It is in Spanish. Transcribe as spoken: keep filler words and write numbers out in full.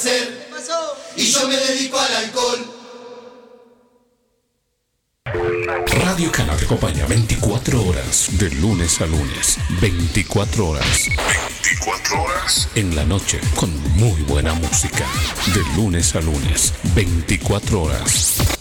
placer. ¿Qué pasó? Y yo me dedico al alcohol. Radio Canal te acompaña veinticuatro horas, de lunes a lunes. veinticuatro horas. veinticuatro horas. En la noche, con muy buena música. De lunes a lunes. veinticuatro horas.